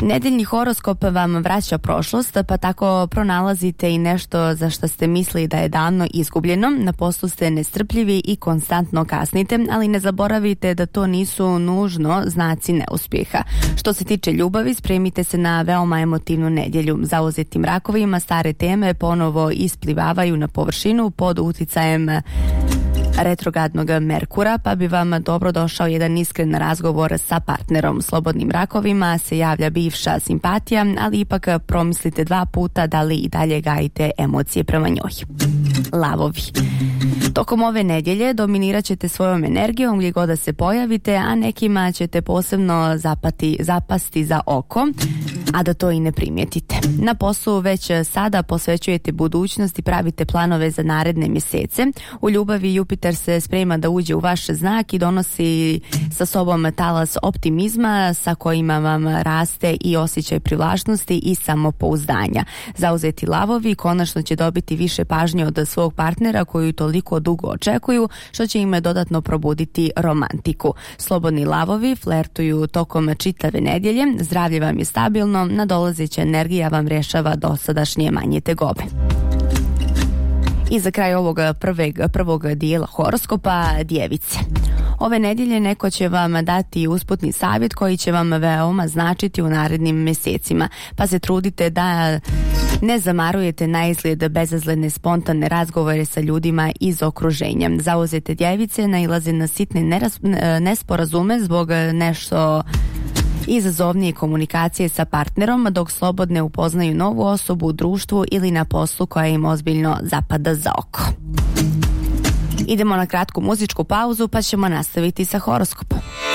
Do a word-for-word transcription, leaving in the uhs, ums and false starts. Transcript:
Nedeljni horoskop vam vraća prošlost, pa tako pronalazite i nešto za što ste mislili da je davno izgubljeno. Na poslu ste nestrpljivi i konstantno kasnite, ali ne zaboravite da to nisu nužno znaci neuspjeha. Što se tiče ljubavi, spremite se na veoma emotivnu nedjelju. Zauzetim rakovima stare teme ponovo isplivavaju na površinu pod uticajem retrogradnog Merkura, pa bi vam dobro došao jedan iskren razgovor sa partnerom. Slobodnim rakovima se javlja bivša simpatija, ali ipak promislite dva puta da li i dalje gajite emocije prema njoj. Lavovi. Tokom ove nedjelje dominirat ćete svojom energijom gdje god da se pojavite, a nekima ćete posebno zapati, zapasti za oko, a da to i ne primijetite. Na poslu već sada posvećujete budućnosti, pravite planove za naredne mjesece. U ljubavi Jupiter se sprema da uđe u vaš znak i donosi sa sobom talas optimizma sa kojima vam raste i osjećaj privlačnosti i samopouzdanja. Zauzeti lavovi konačno će dobiti više pažnje od svog partnera koju toliko dugo očekuju, što će im dodatno probuditi romantiku. Slobodni lavovi flertuju tokom čitave nedjelje, zdravlje vam je stabilno, nadolazeća energija vam rješava dosadašnje manje tegobe. I za kraj ovog prveg, prvog dijela horoskopa, djevice. Ove nedjelje neko će vam dati usputni savjet koji će vam veoma značiti u narednim mjesecima, pa se trudite da ne zamarujete na izgled bezazlene spontane razgovore sa ljudima iz okruženja. Zauzete djevice nailaze na sitne neraz, nesporazume zbog nešto izazovnije komunikacije sa partnerom, dok slobodne upoznaju novu osobu u društvu ili na poslu koja im ozbiljno zapada za oko. Idemo na kratku muzičku pauzu pa ćemo nastaviti sa horoskopom.